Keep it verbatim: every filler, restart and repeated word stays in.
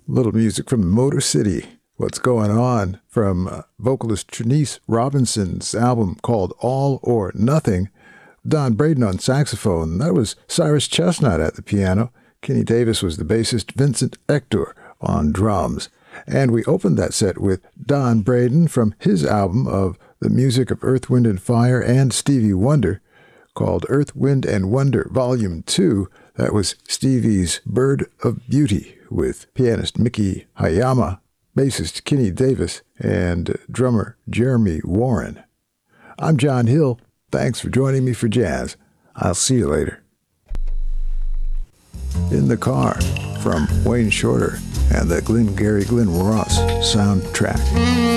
Little music from Motor City. What's Going On from uh, vocalist Trinice Robinson's album called All or Nothing. Don Braden on saxophone. That was Cyrus Chestnut at the piano. Kenny Davis was the bassist. Vincent Ector on drums. And we opened that set with Don Braden from his album of the music of Earth, Wind and Fire and Stevie Wonder called Earth, Wind and Wonder Volume two. That was Stevie's Bird of Beauty with pianist Mickey Hayama, bassist Kenny Davis, and drummer Jeremy Warren. I'm John Hill. Thanks for joining me for jazz. I'll see you later. In the Car from Wayne Shorter and the Glenn Gary Glenn Ross soundtrack.